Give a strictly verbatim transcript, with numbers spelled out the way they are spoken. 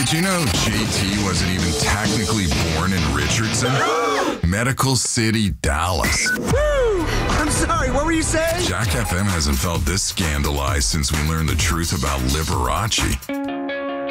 Did you know J T wasn't even technically born in Richardson? Medical City, Dallas. Woo! I'm sorry, what were you saying? Jack F M hasn't felt this scandalized since we learned the truth about Liberace.